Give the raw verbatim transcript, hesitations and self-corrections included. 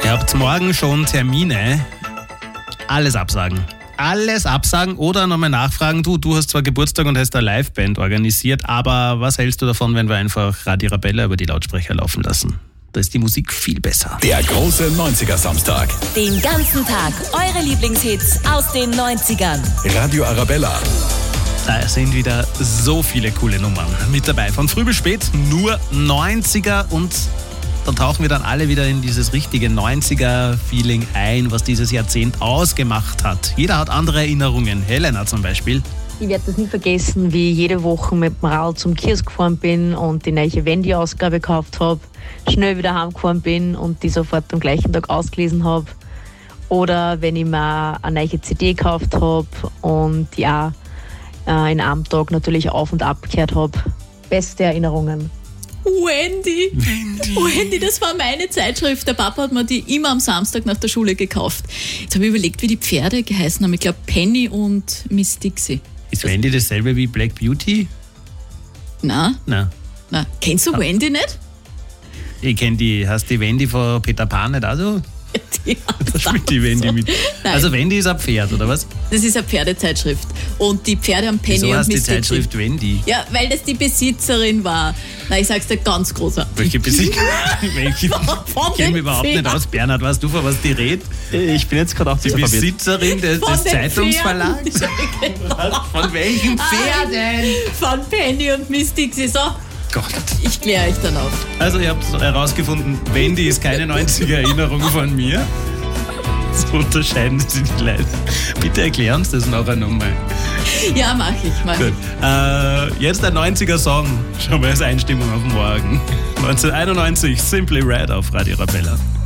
Ihr habt morgen schon Termine. Alles absagen. Alles absagen oder nochmal nachfragen. Du, du hast zwar Geburtstag und hast eine Liveband organisiert, aber was hältst du davon, wenn wir einfach Radio Arabella über die Lautsprecher laufen lassen? Da ist die Musik viel besser. Der große neunziger-Samstag. Den ganzen Tag eure Lieblingshits aus den neunzigern. Radio Arabella. Da sind wieder so viele coole Nummern mit dabei. Von früh bis spät nur neunziger und da tauchen wir dann alle wieder in dieses richtige neunziger-Feeling ein, was dieses Jahrzehnt ausgemacht hat. Jeder hat andere Erinnerungen. Helena zum Beispiel. Ich werde das nie vergessen, wie ich jede Woche mit dem Rad zum Kiosk gefahren bin und die neue Wendy-Ausgabe gekauft habe, schnell wieder heimgefahren bin und die sofort am gleichen Tag ausgelesen habe. Oder wenn ich mir eine neue C D gekauft habe und ja, äh, in einem Tag natürlich auf und ab gehört habe. Beste Erinnerungen. Wendy. Wendy. Wendy, das war meine Zeitschrift. Der Papa hat mir die immer am Samstag nach der Schule gekauft. Jetzt habe ich überlegt, wie die Pferde geheißen haben. Ich glaube Penny und Miss Dixie. Ist Wendy dasselbe wie Black Beauty? Nein. Nein. Nein. Kennst du Wendy nicht? Ich kenne die. Hast die Wendy von Peter Pan nicht also? Die Da spielt die Wendy so. mit. Nein. Also Wendy ist ein Pferd, oder was? Das ist eine Pferdezeitschrift. Und die Pferde haben Penny Wieso und heißt die Miss Dixie. Zeitschrift Wendy? Ja, weil das die Besitzerin war. Na, ich sag's dir ganz großartig. Welche Besitzerin? Welche? Von Ich kenne den mich überhaupt nicht Pferden. aus. Bernhard, weißt du, von was die redet? Ich bin jetzt gerade auf Die dieser Verwirrt. Besitzerin des, Von des den Zeitungsverlags? Pferden. Genau. Von welchen Pferden? Von Penny und Miss Dixie. So, Gott. ich kläre euch dann auf. Also ihr habt herausgefunden, Wendy ist keine neunziger-Erinnerung von mir. So unterscheiden sich die Leute. Bitte erklären uns das nachher nochmal. Ja, mach ich. Mach Gut. Äh, jetzt ein neunziger-Song. Schon mal als Einstimmung auf den Morgen. neunzehnhunderteinundneunzig, Simply Red auf Radio Arabella.